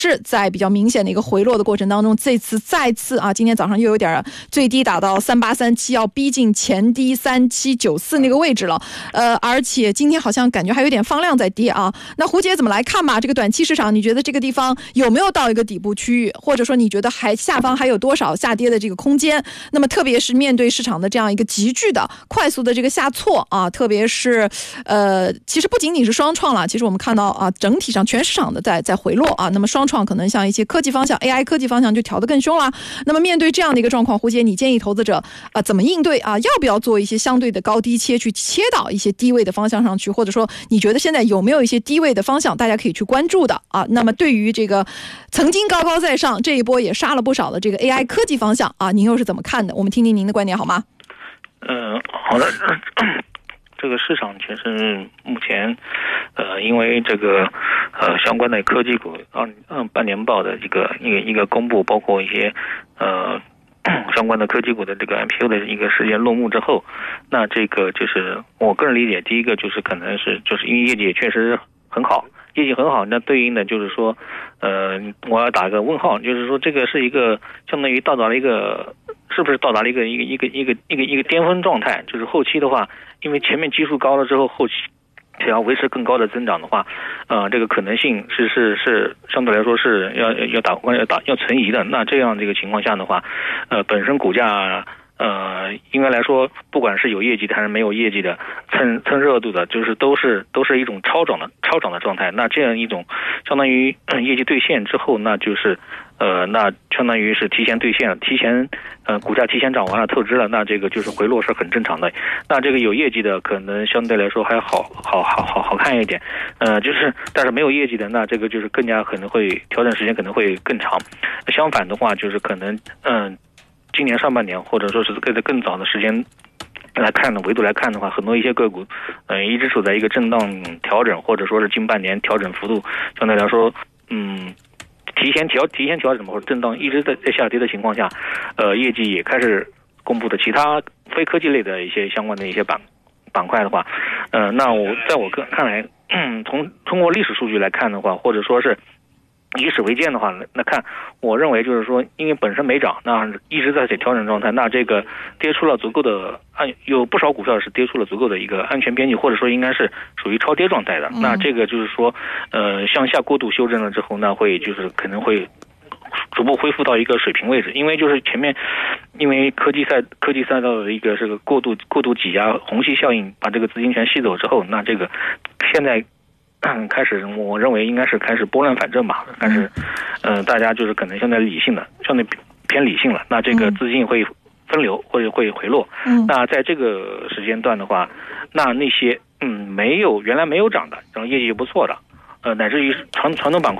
是在比较明显的一个回落的过程当中，这次再次啊，今天早上又有点最低打到3837，要逼近前低3794那个位置了。而且今天好像感觉还有点放量在跌啊。那胡姐怎么来看吧？这个短期市场，你觉得这个地方有没有到一个底部区域，或者说你觉得下方还有多少下跌的这个空间？那么特别是面对市场的这样一个急剧的、快速的这个下挫啊，特别是其实不仅仅是双创了，其实我们看到啊，整体上全市场的在回落啊。那么双创可能像一些科技方向 AI 科技方向就调得更凶了。那么面对这样的一个状况，胡姐你建议投资者怎么应对啊？要不要做一些相对的高低切，去切到一些低位的方向上去，或者说你觉得现在有没有一些低位的方向大家可以去关注的啊？那么对于这个曾经高高在上，这一波也杀了不少的这个 AI 科技方向啊，您又是怎么看的？我们听听您的观点好吗？ 好的。这个市场其实目前，因为这个相关的科技股半年报的一个公布，包括一些相关的科技股的这个 IPO 的一个时间落幕之后，那这个就是我个人理解，第一个就是可能是就是因为业绩也确实很好，业绩很好，那对应的就是说，我要打个问号，就是说这个是一个相当于到达了一个。是不是到达了一个巅峰状态？就是后期的话，因为前面基数高了之后，后期想要维持更高的增长的话，这个可能性是相对来说是要存疑的。那这样这个情况下的话，本身股价应该来说，不管是有业绩的还是没有业绩的，蹭热度的，就是都是一种超涨的状态。那这样一种相当于业绩兑现之后，那就是那相当于是提前兑现了，股价提前涨完了，透支了，那这个就是回落是很正常的。那这个有业绩的可能相对来说还好看一点，就是但是没有业绩的，那这个就是更加可能会调整时间可能会更长。相反的话，就是可能今年上半年或者说是更早的时间来看的维度来看的话，很多一些个股一直处在一个震荡调整，或者说是近半年调整幅度相对来说提前调整或者震荡一直在下跌的情况下，业绩也开始公布的其他非科技类的一些相关的一些板块的话，那在我看来，通过历史数据来看的话，或者说是以史为鉴的话，那看我认为就是说，因为本身没涨，那一直在调整状态，那这个跌出了足够的有不少股票是跌出了足够的一个安全边际，或者说应该是属于超跌状态的。那这个就是说，向下过度修正了之后，那会就是可能会逐步恢复到一个水平位置，因为就是前面因为科技赛道的一个这个过度挤压虹吸效应，把这个资金全吸走之后，那这个现在开始我认为应该是开始拨乱反正吧，但是大家就是可能相对偏理性了，那这个资金会分流或者会回落。那在这个时间段的话，那些原来没有涨的，然后业绩不错的，乃至于传统板块